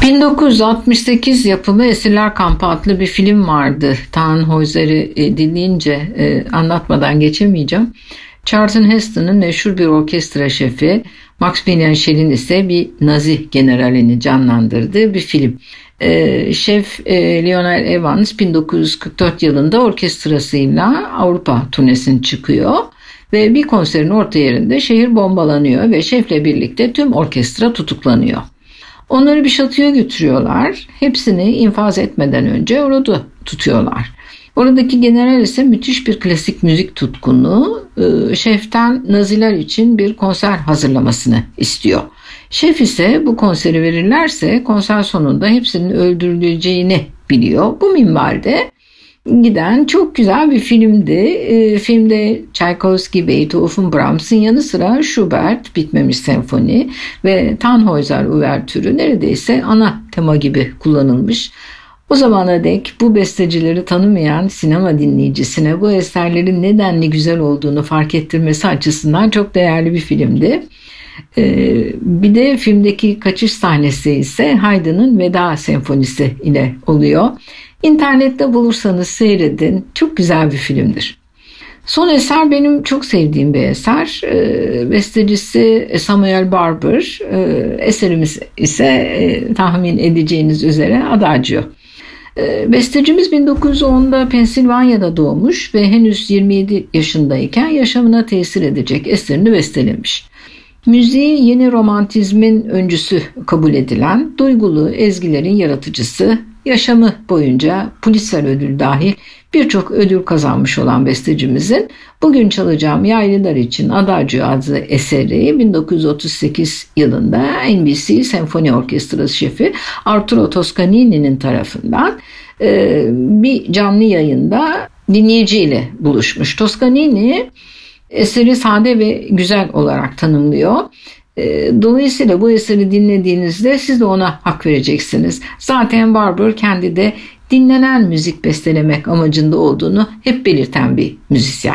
1968 yapımı Esirler Kampı adlı bir film vardı. Tannhäuser'i dinleyince anlatmadan geçemeyeceğim. Charlton Heston'ın meşhur bir orkestra şefi, Maximilian Schell'in ise bir Nazi generalini canlandırdığı bir film. Şef Lionel Evans 1944 yılında orkestrasıyla Avrupa turnesine çıkıyor ve bir konserin orta yerinde şehir bombalanıyor ve şefle birlikte tüm orkestra tutuklanıyor. Onları bir şatoya götürüyorlar. Hepsini infaz etmeden önce orada tutuyorlar. Oradaki general ise müthiş bir klasik müzik tutkunu. Şeften Naziler için bir konser hazırlamasını istiyor. Şef ise bu konseri verirlerse konser sonunda hepsinin öldürüleceğini biliyor. Bu minvalde giden çok güzel bir filmdi. Filmde Tchaikovsky, Beethoven, Brahms'ın yanı sıra Schubert, Bitmemiş Senfoni ve Tannhäuser Uvertürü neredeyse ana tema gibi kullanılmış. O zamana dek bu bestecileri tanımayan sinema dinleyicisine bu eserlerin nedenli güzel olduğunu fark ettirmesi açısından çok değerli bir filmdi. Bir de filmdeki kaçış sahnesi ise Haydn'ın Veda Senfonisi ile oluyor. İnternette bulursanız seyredin. Çok güzel bir filmdir. Son eser benim çok sevdiğim bir eser. Bestecisi Samuel Barber. Eserimiz ise tahmin edeceğiniz üzere Adagio. Bestecimiz 1910'da Pensilvanya'da doğmuş ve henüz 27 yaşındayken yaşamına tesir edecek eserini bestelemiş. Müziği yeni romantizmin öncüsü kabul edilen, duygulu ezgilerin yaratıcısı, yaşamı boyunca Pulitzer ödülü dahil birçok ödül kazanmış olan bestecimizin bugün çalacağım Yaylılar için Adagio adlı eseri 1938 yılında NBC Senfoni Orkestrası şefi Arturo Toscanini'nin tarafından bir canlı yayında dinleyiciyle buluşmuş. Toscanini eseri sade ve güzel olarak tanımlıyor. Dolayısıyla bu eseri dinlediğinizde siz de ona hak vereceksiniz. Zaten Barber kendi de dinlenen müzik bestelemek amacında olduğunu hep belirten bir müzisyen.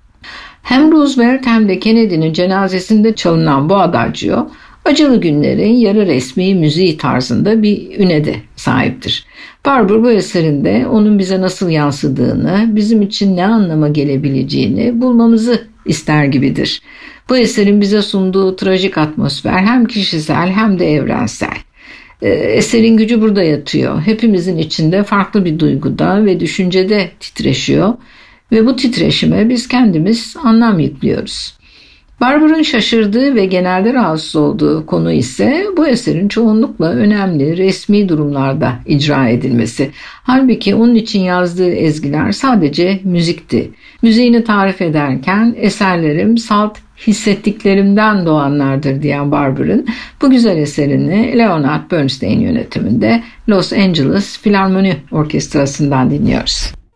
Hem Roosevelt hem de Kennedy'nin cenazesinde çalınan bu Adagio, acılı günlerin yarı resmi müziği tarzında bir üne de sahiptir. Barber bu eserinde onun bize nasıl yansıdığını, bizim için ne anlama gelebileceğini bulmamızı ister gibidir. Bu eserin bize sunduğu trajik atmosfer hem kişisel hem de evrensel. Eserin gücü burada yatıyor. Hepimizin içinde farklı bir duyguda ve düşüncede titreşiyor ve bu titreşime biz kendimiz anlam yüklüyoruz. Barber'ın şaşırdığı ve genelde rahatsız olduğu konu ise bu eserin çoğunlukla önemli resmi durumlarda icra edilmesi. Halbuki onun için yazdığı ezgiler sadece müzikti. Müziğini tarif ederken eserlerim salt hissettiklerimden doğanlardır diyen Barber'ın bu güzel eserini Leonard Bernstein yönetiminde Los Angeles Filarmoni Orkestrası'ndan dinliyoruz.